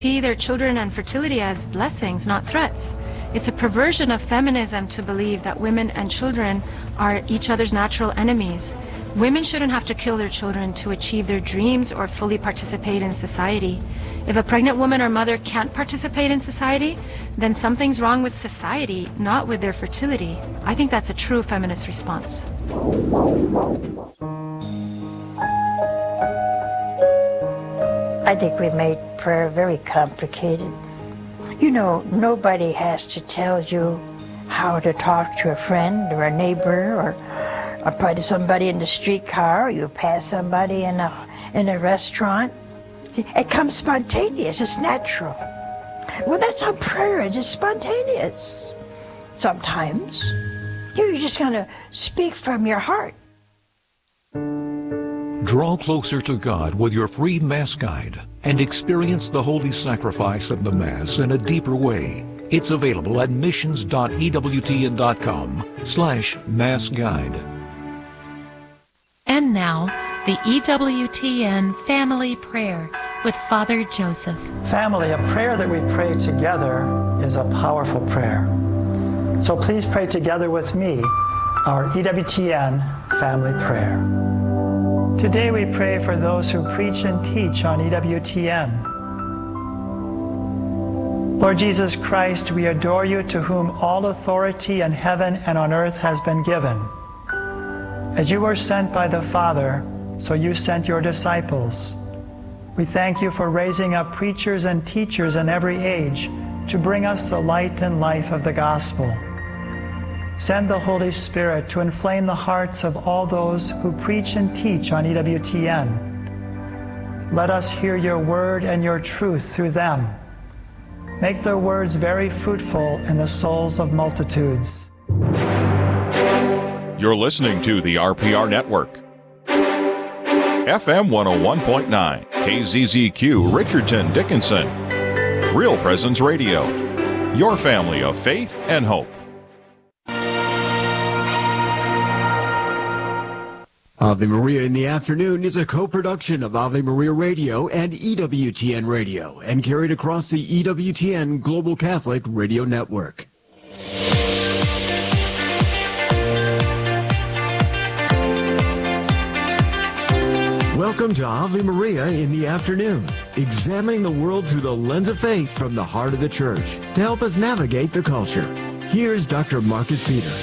see their children and fertility as blessings, not threats. It's a perversion of feminism to believe that women and children are each other's natural enemies. Women shouldn't have to kill their children to achieve their dreams or fully participate in society. If a pregnant woman or mother can't participate in society, then something's wrong with society, not with their fertility. I think that's a true feminist response. I think we made prayer very complicated. You know, nobody has to tell you how to talk to a friend or a neighbor or to somebody in the streetcar, or you pass somebody in a restaurant. It comes spontaneous, it's natural. Well, that's how prayer is, it's spontaneous. Sometimes you're just going to speak from your heart. Draw closer to God with your free Mass Guide and experience the holy sacrifice of the Mass in a deeper way. It's available at missions.ewtn.com/Mass Guide. And now, the EWTN Family Prayer with Father Joseph. Family, a prayer that we pray together is a powerful prayer. So please pray together with me our EWTN Family Prayer. Today we pray for those who preach and teach on EWTN. Lord Jesus Christ, we adore you, to whom all authority in heaven and on earth has been given. As you were sent by the Father, so you sent your disciples. We thank you for raising up preachers and teachers in every age to bring us the light and life of the gospel. Send the Holy Spirit to inflame the hearts of all those who preach and teach on EWTN. Let us hear your word and your truth through them. Make their words very fruitful in the souls of multitudes. You're listening to the RPR Network. FM 101.9, KZZQ, Richardson, Dickinson. Real Presence Radio. Your family of faith and hope. Ave Maria in the Afternoon is a co-production of Ave Maria Radio and EWTN Radio and carried across the EWTN Global Catholic Radio Network. Welcome to Ave Maria in the Afternoon, examining the world through the lens of faith from the heart of the Church to help us navigate the culture. Here's Dr. Marcus Peter.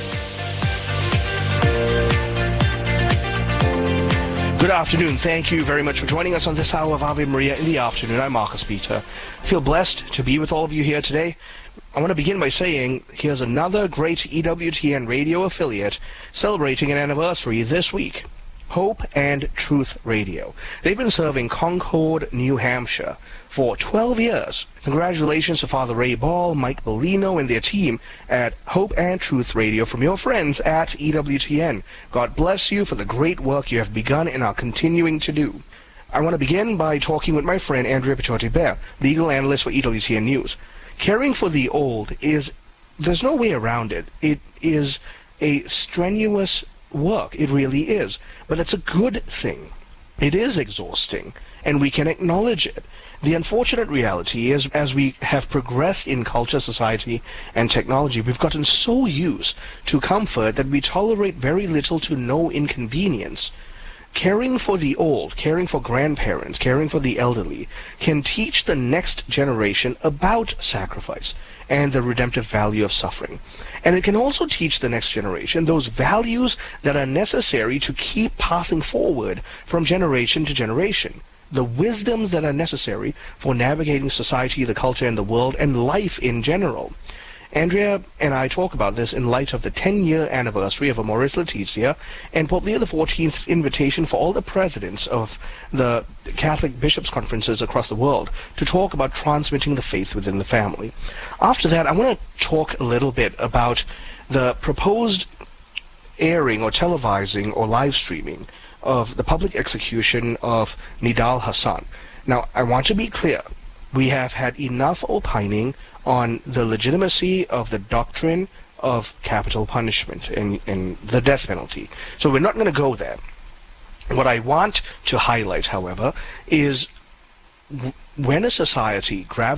Good afternoon. Thank you very much for joining us on this hour of Ave Maria in the Afternoon. I'm Marcus Peter. I feel blessed to be with all of you here today. I want to begin by saying here's another great EWTN radio affiliate celebrating an anniversary this week. Hope and Truth Radio. They've been serving Concord, New Hampshire for 12 years. Congratulations to Father Ray Ball, Mike Bellino, and their team at Hope and Truth Radio from your friends at EWTN. God bless you for the great work you have begun and are continuing to do. I want to begin by talking with my friend Andrea Pichotti-Bear, legal analyst for EWTN News. Caring for the old there's no way around it. It is a strenuous work. It really is. But it's a good thing. It is exhausting, and we can acknowledge it. The unfortunate reality is, as we have progressed in culture, society, and technology, we've gotten so used to comfort that we tolerate very little to no inconvenience. Caring for the old, caring for grandparents, caring for the elderly can teach the next generation about sacrifice and the redemptive value of suffering. And it can also teach the next generation those values that are necessary to keep passing forward from generation to generation. The wisdoms that are necessary for navigating society, the culture, and the world, and life in general. Andrea and I talk about this in light of the 10-year anniversary of Amoris Laetitia and Pope Leo XIV's invitation for all the presidents of the Catholic Bishops' Conferences across the world to talk about transmitting the faith within the family. After that, I want to talk a little bit about the proposed airing or televising or live streaming of the public execution of Nidal Hasan. Now, I want to be clear. We have had enough opining on the legitimacy of the doctrine of capital punishment and the death penalty. So we're not going to go there. What I want to highlight, however, is when a society